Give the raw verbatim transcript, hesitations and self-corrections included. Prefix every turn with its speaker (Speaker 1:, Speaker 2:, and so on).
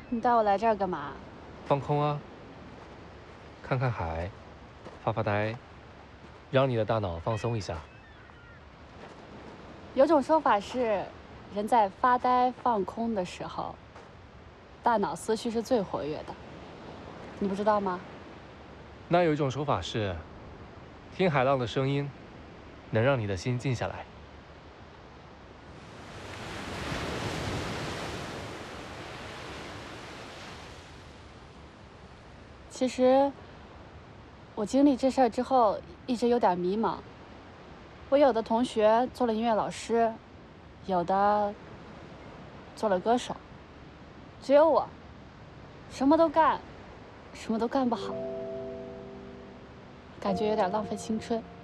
Speaker 1: 你带我来这儿干嘛？
Speaker 2: 放空啊，看看海，发发呆，让你的大脑放松一下。
Speaker 1: 有种说法是，人在发呆放空的时候，大脑思绪是最活跃的。你不知道吗？
Speaker 2: 那有一种说法是，听海浪的声音，能让你的心静下来。
Speaker 1: 其实，我经历这事儿之后，一直有点迷茫。我有的同学做了音乐老师，有的做了歌手，只有我，什么都干，什么都干不好，感觉有点浪费青春。